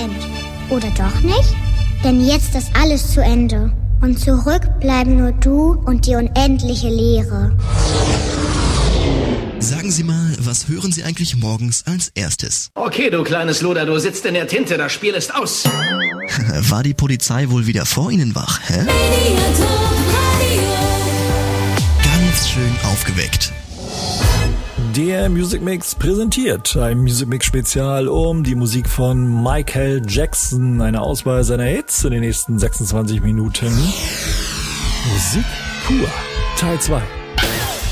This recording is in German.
Moment. Oder doch nicht? Denn jetzt ist alles zu Ende. Und zurück bleiben nur du und die unendliche Leere. Sagen Sie mal, was hören Sie eigentlich morgens als erstes? Okay, du kleines Luder, du sitzt in der Tinte, das Spiel ist aus. War die Polizei wohl wieder vor Ihnen wach, hä? Ganz schön aufgeweckt. Der Music Mix präsentiert ein Music Mix Spezial um die Musik von Michael Jackson. Eine Auswahl seiner Hits in den nächsten 26 Minuten. Musik pur, Teil 2.